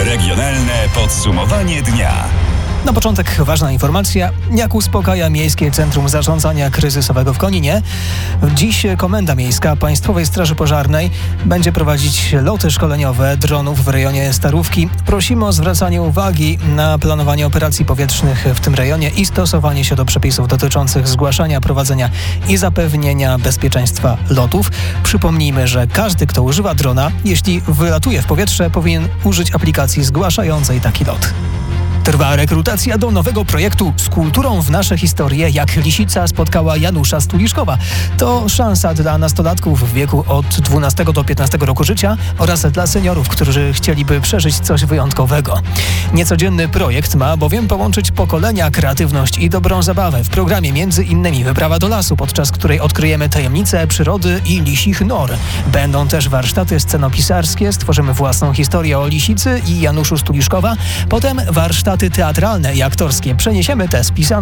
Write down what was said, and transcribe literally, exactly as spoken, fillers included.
Regionalne podsumowanie dnia. Na początek ważna informacja, jak uspokaja Miejskie Centrum Zarządzania Kryzysowego w Koninie. Dziś Komenda Miejska Państwowej Straży Pożarnej będzie prowadzić loty szkoleniowe dronów w rejonie Starówki. Prosimy o zwracanie uwagi na planowanie operacji powietrznych w tym rejonie i stosowanie się do przepisów dotyczących zgłaszania, prowadzenia i zapewnienia bezpieczeństwa lotów. Przypomnijmy, że każdy, kto używa drona, jeśli wylatuje w powietrze, powinien użyć aplikacji zgłaszającej taki lot. Trwa rekrutacja do nowego projektu Z kulturą w nasze historie, jak Lisica spotkała Janusza Stuliszkowa. To szansa dla nastolatków w wieku od dwunastego do piętnastego roku życia oraz dla seniorów, którzy chcieliby przeżyć coś wyjątkowego. Niecodzienny projekt ma bowiem połączyć pokolenia, kreatywność i dobrą zabawę. W programie między innymi wyprawa do lasu, podczas której odkryjemy tajemnice przyrody i lisich nor. Będą też warsztaty scenopisarskie, stworzymy własną historię o Lisicy i Januszu Stuliszkowa. Potem warsztaty teatralne i aktorskie. Przeniesiemy te spisane